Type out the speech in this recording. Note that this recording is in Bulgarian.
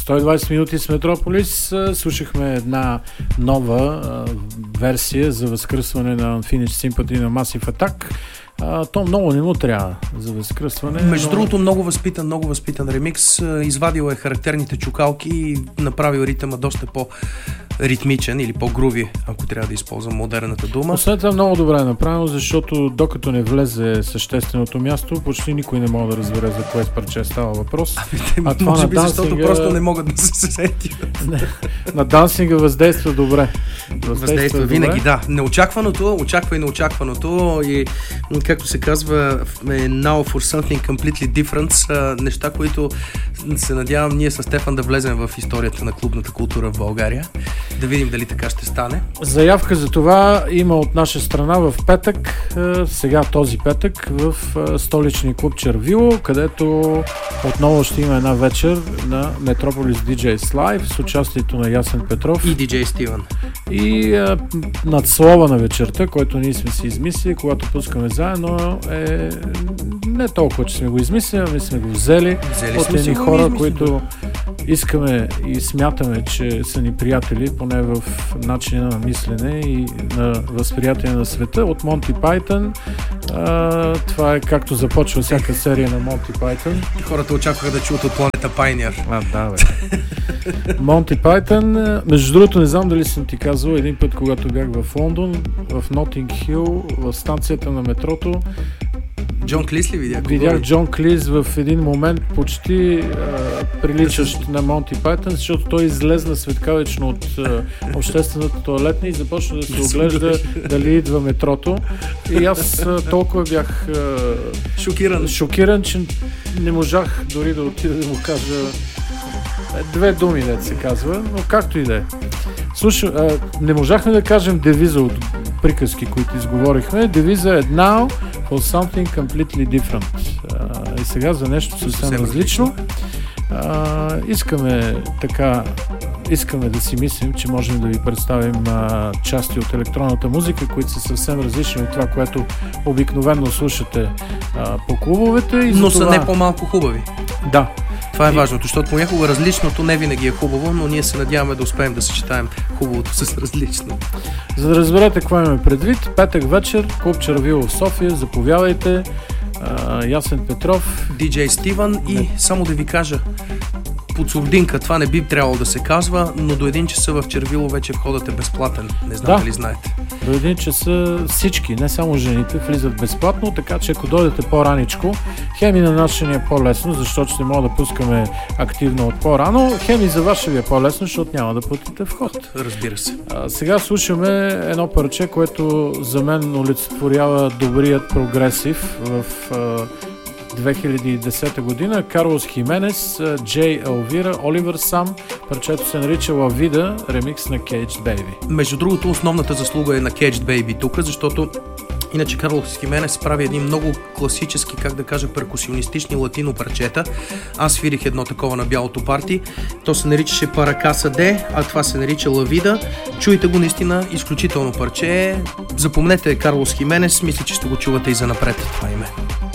120 минути с Метрополис. Слушахме една нова версия за възкръсване на Unfinished Sympathy на Massive Attack. То много не му трябва за възкръсване. Между другото, много възпитан ремикс. Извадил е характерните чукалки и направил ритъма доста по-ритмичен или по-груви, ако трябва да използвам модерната дума. Освен това много добре е направено, защото докато не влезе същественото място, почти никой не може да разбере за кое парче става въпрос. Това може би защото просто не могат да се сетят. На дансинга въздейства добре. Въздейства винаги, да. Неочакваното, очаква и неочакваното и както се казва, now for something completely different, неща, които се надявам ние с Стефан да влезем в историята на клубната култура в България. Да видим дали така ще стане. Заявка за това има от наша страна в петък, сега този петък, в столичния клуб Червило, където отново ще има една вечер на Metropolis DJs Live с участието на Ясен Петров и DJ Стивън. И надслова на вечерта, който ние сме си измислили, когато пускаме заедно, е не толкова, че сме го измислили, ами сме го взели от едни хора, които искаме и смятаме, че са ни приятели, поне в начина на мислене и на възприятие на света, от Монти Пайтън. Това е както започва всяка серия на Монти Пайтън. Хората очакваха да чуят от планета Пайнир. Да, бе. Монти Пайтън. Между другото, не знам дали съм ти казал, един път, когато бях в Лондон, в Нотинг Хил, в станцията на метрото, Джон Клис ли видях? Видях Джон Клис в един момент почти приличащ на Монти Пайтън, защото той излезна светкавично от обществената тоалетна и започна да се оглежда дали идва метрото. И аз толкова бях шокиран, че не можах дори да отида да му кажа две думи, да се казва, но както и да е. Слушай, не можахме да кажем девиза от приказки, които изговорихме. Девиза е now for something completely different. И сега за нещо съвсем различно. Искаме да си мислим, че можем да ви представим части от електронната музика, които са съвсем различни от това, което обикновено слушате по клубовете. Но са не по-малко хубави. Да. Това е важното, защото понякога различното не винаги е хубаво, но ние се надяваме да успеем да съчетаем хубавото с различно. За да разберете какво имаме предвид, петък вечер, клуб Червило в София, заповядайте. Ясен Петров, DJ Стивън и само да ви кажа, под сурдинка, това не би трябвало да се казва, но до 1 часа в Червило вече входът е безплатен. Не знам дали знаете. До 1 часа всички, не само жените, влизат безплатно, така че ако дойдете по-раничко, хем и на нашия е по-лесно, защото ще мога да пускаме активно от по-рано, хем и за ваше ви е по-лесно, защото няма да платите вход. Разбира се. Сега слушаме едно парче, което за мен олицетворява добрият прогресив в 2010 година. Карлос Хименес, Джей Елвира, Оливер Сам. Парчето се нарича La Vida, ремикс на Caged Baby. Между другото, основната заслуга е на Caged Baby тук, защото иначе Карлос Хименес прави едни много класически, как да кажа, перкусионистични латино парчета. Аз свирих едно такова на бялото парти. То се наричаше Паракаса Де, а това се нарича La Vida. Чуйте го, наистина изключително парче. Запомнете Карлос Хименес, мисля, че ще го чувате и занапред това име.